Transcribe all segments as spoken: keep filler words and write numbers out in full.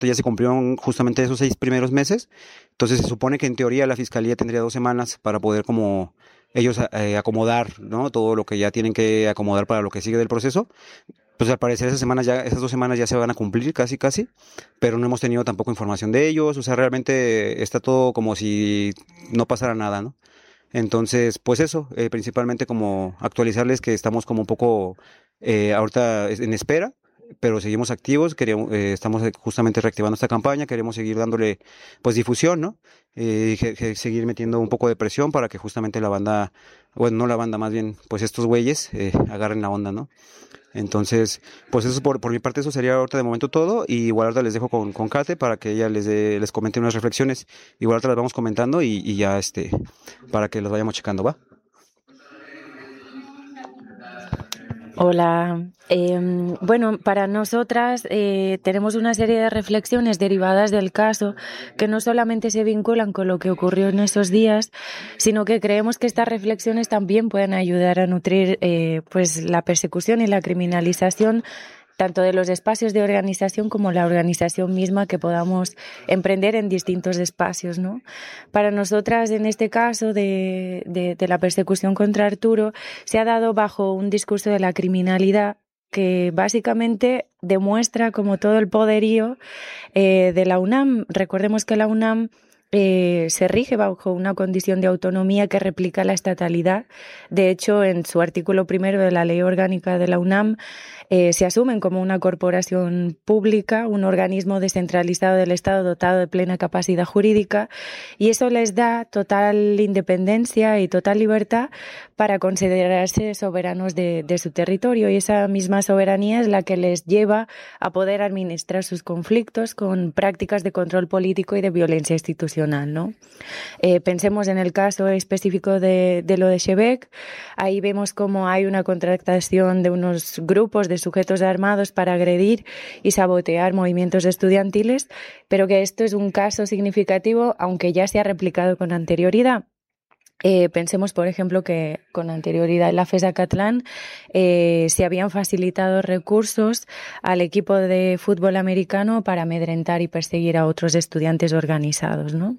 ya se cumplieron justamente esos seis primeros meses. Entonces se supone que en teoría la fiscalía tendría dos semanas para poder como ellos eh, acomodar, ¿no? Todo lo que ya tienen que acomodar para lo que sigue del proceso. Pues al parecer esas semanas ya, esas dos semanas ya se van a cumplir casi casi, pero no hemos tenido tampoco información de ellos. O sea, realmente está todo como si no pasara nada, ¿no? Entonces, pues eso, eh, principalmente como actualizarles que estamos como un poco eh, ahorita en espera, pero seguimos activos, queríamos, eh, estamos justamente reactivando esta campaña, queremos seguir dándole pues difusión, ¿no? Eh, que, que seguir metiendo un poco de presión para que justamente la banda, bueno, no la banda, más bien, pues estos güeyes eh, agarren la onda, ¿no? Entonces, pues eso por, por mi parte, eso sería ahorita de momento todo. Y igual ahorita les dejo con, con Kate para que ella les dé, les comente unas reflexiones. Igual ahorita las vamos comentando y, y ya este, para que los vayamos checando, ¿va? Hola. Eh, bueno, para nosotras eh, tenemos una serie de reflexiones derivadas del caso que no solamente se vinculan con lo que ocurrió en esos días, sino que creemos que estas reflexiones también pueden ayudar a nutrir eh, pues la persecución y la criminalización tanto de los espacios de organización como la organización misma que podamos emprender en distintos espacios, ¿no? Para nosotras, en este caso de, de, de la persecución contra Arturo, se ha dado bajo un discurso de la criminalidad que básicamente demuestra como todo el poderío eh, de la UNAM. Recordemos que la UNAM Eh, se rige bajo una condición de autonomía que replica la estatalidad. De hecho, en su artículo primero de la Ley Orgánica de la UNAM eh, se asumen como una corporación pública, un organismo descentralizado del Estado dotado de plena capacidad jurídica, y eso les da total independencia y total libertad para considerarse soberanos de, de su territorio, y esa misma soberanía es la que les lleva a poder administrar sus conflictos con prácticas de control político y de violencia institucional, ¿no? Eh, pensemos en el caso específico de, de lo de Xebec. Ahí vemos cómo hay una contratación de unos grupos de sujetos armados para agredir y sabotear movimientos estudiantiles, pero que esto es un caso significativo, aunque ya se ha replicado con anterioridad. Eh, pensemos, por ejemplo, que con anterioridad en la FES Acatlán eh, se habían facilitado recursos al equipo de fútbol americano para amedrentar y perseguir a otros estudiantes organizados, ¿no?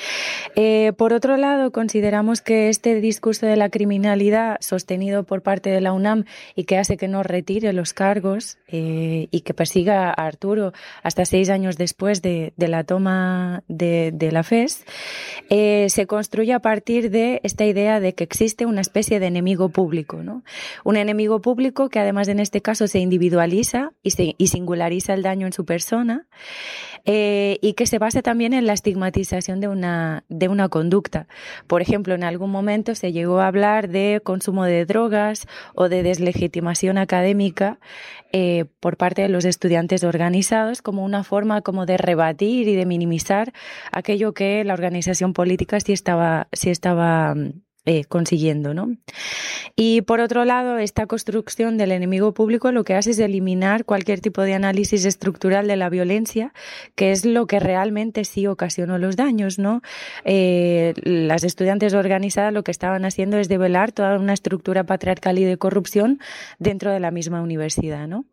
Eh, por otro lado, consideramos que este discurso de la criminalidad sostenido por parte de la UNAM y que hace que no retire los cargos eh, y que persiga a Arturo hasta seis años después de, de la toma de, de la FES, eh, se construye a partir de esta idea de que existe una especie de enemigo público, ¿no? Un enemigo público que además en este caso se individualiza y, se, y singulariza el daño en su persona eh, y que se basa también en la estigmatización de una, de una conducta. Por ejemplo, en algún momento se llegó a hablar de consumo de drogas o de deslegitimación académica eh, por parte de los estudiantes organizados como una forma como de rebatir y de minimizar aquello que la organización política sí estaba, sí estaba eh, consiguiendo, ¿no? Y por otro lado, esta construcción del enemigo público lo que hace es eliminar cualquier tipo de análisis estructural de la violencia, que es lo que realmente sí ocasionó los daños, ¿no? Eh, las estudiantes organizadas lo que estaban haciendo es develar toda una estructura patriarcal y de corrupción dentro de la misma universidad, ¿no?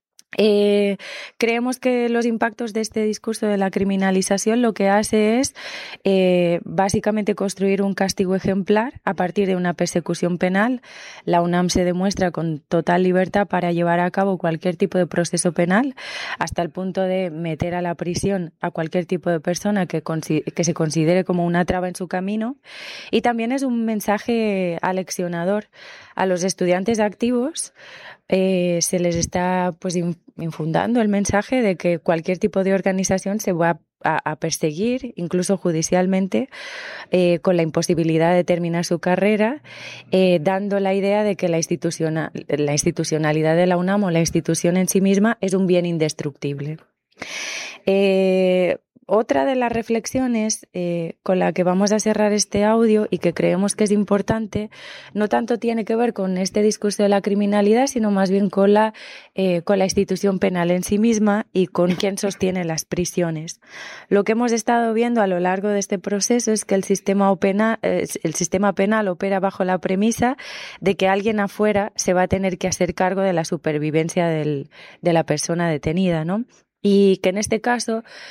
Eh, creemos que los impactos de este discurso de la criminalización lo que hace es eh, básicamente construir un castigo ejemplar a partir de una persecución penal. La UNAM se demuestra con total libertad para llevar a cabo cualquier tipo de proceso penal, hasta el punto de meter a la prisión a cualquier tipo de persona que, que se considere como una traba en su camino. Y también es un mensaje aleccionador a los estudiantes activos. Eh, se les está pues infundando el mensaje de que cualquier tipo de organización se va a, a perseguir, incluso judicialmente, eh, con la imposibilidad de terminar su carrera, eh, dando la idea de que la, institucional, la institucionalidad de la UNAM o la institución en sí misma es un bien indestructible. Eh, Otra de las reflexiones eh, con la que vamos a cerrar este audio y que creemos que es importante, no tanto tiene que ver con este discurso de la criminalidad, sino más bien con la, eh, con la institución penal en sí misma y con quien sostiene las prisiones. Lo que hemos estado viendo a lo largo de este proceso es que el sistema, opena, eh, el sistema penal opera bajo la premisa de que alguien afuera se va a tener que hacer cargo de la supervivencia del, de la persona detenida, ¿no? y que en este caso